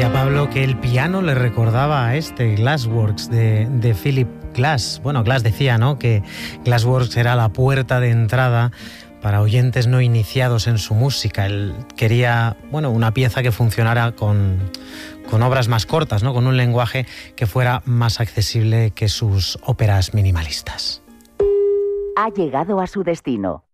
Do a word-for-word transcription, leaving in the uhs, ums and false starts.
Decía Pablo que el piano le recordaba a este Glassworks de, de Philip Glass. Bueno, Glass decía, ¿no?, que Glassworks era la puerta de entrada para oyentes no iniciados en su música. Él quería, bueno, una pieza que funcionara con, con obras más cortas, ¿no?, con un lenguaje que fuera más accesible que sus óperas minimalistas. Ha llegado a su destino.